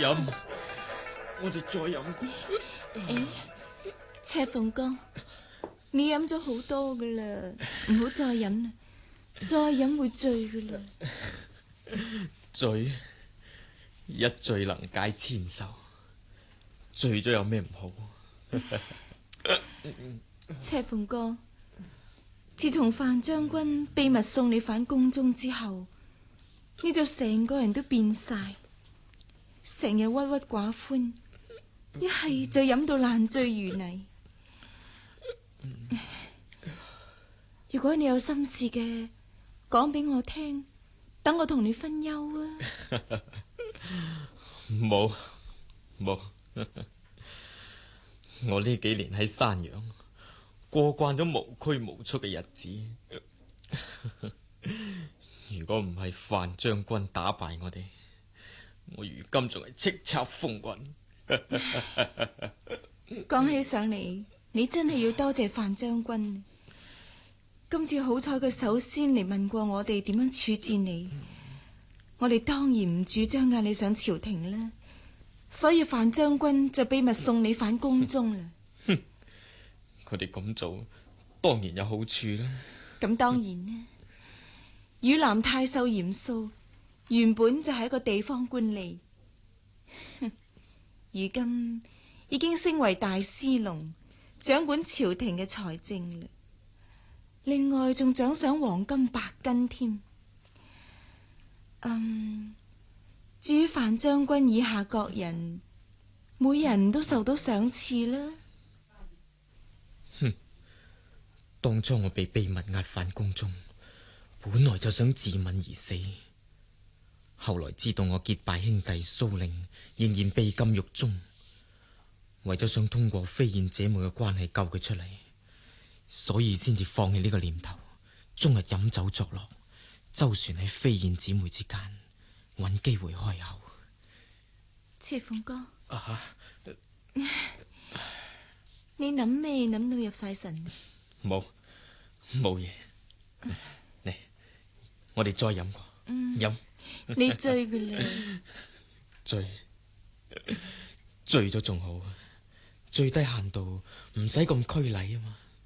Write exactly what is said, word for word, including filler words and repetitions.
飲，我哋再飲。 誒，赤鳳哥，你飲咗好多噶啦，唔好再飲啦，再飲會醉噶啦。 醉，一醉能解千愁，醉咗有咩唔好？ 赤鳳哥，自從范將軍秘密送你返宮中之後，你就成個人都變晒，成日鬱鬱寡歡，一係就飲到爛醉如泥。如果你有心事嘅，講俾我聽，等我同你分憂啊。 冇冇，我呢幾年喺山陽過慣咗無拘無束嘅日子。如果唔係范將軍打敗我哋，我如今仲係叱咤風雲。 講起上嚟，你真係要多謝范將軍。今次好彩佢首先嚟問過我哋點樣處置你，我哋當然唔主張押你上朝廷啦，所以范將軍就秘密送你返宮中啦。 哼，佢哋咁做當然有好處啦。 咁當然啦，汝南太守嚴肅原本就係一個地方官吏，如今已經升為大司農，掌管朝廷嘅財政啦。另外仲獎賞黃金百斤添。嗯，至於范將軍以下各人，每人都受到賞賜啦。 哼，當初我被秘密押返宮中，本來就想自刎而死。後來知道我結拜兄弟蘇令仍然被禁獄中，為咗想通過飛燕姐妹嘅關係救佢出嚟，所以先至放棄呢個念頭，終日飲酒作樂，周旋喺飛燕姊妹之間，揾機會開口。 赤鳳哥， 啊、 你諗咩諗到入晒神？ 冇冇嘢，嚟，我哋再飲過，飲、嗯。 你醉噶啦， 醉醉咗仲好，最低限度唔使咁拘禮啊嘛。